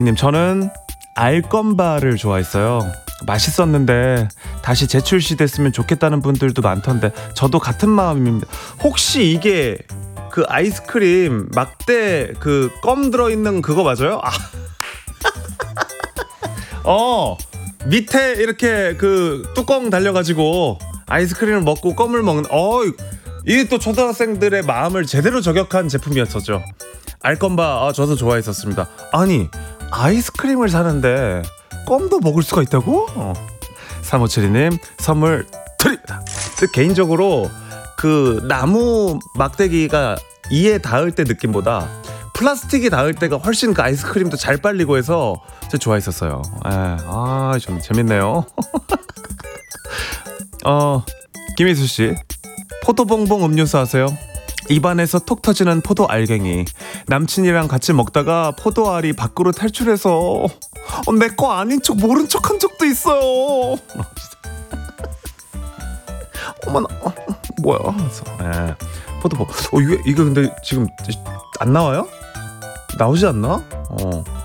님, 저는 알건바를 좋아했어요. 맛있었는데 다시 재출시됐으면 좋겠다는 분들도 많던데 저도 같은 마음입니다. 혹시 이게 그 아이스크림 막대 그 껌 들어있는 그거 맞아요? 밑에 이렇게 그 뚜껑 달려가지고 아이스크림을 먹고 껌을 먹는 이게 또 초등학생들의 마음을 제대로 저격한 제품이었었죠. 알건바 저도 좋아했었습니다. 아니 아이스크림을 사는데 껌도 먹을 수가 있다고? 3572님 선물 드립니다. 개인적으로 그 나무 막대기가 이에 닿을 때 느낌보다 플라스틱이 닿을 때가 훨씬 그 아이스크림도 잘 빨리고 해서 제가 좋아했었어요. 좀 재밌네요. 김희수씨, 포도봉봉 음료수 아세요? 입안에서 톡 터지는 포도 알갱이. 남친이랑 같이 먹다가 포도알이 밖으로 탈출해서 내 거 아닌 척 모른 척 한 적도 있어요. 어머나, 뭐야? 포도봉. 이거 근데 지금 안 나와요? 나오지 않나?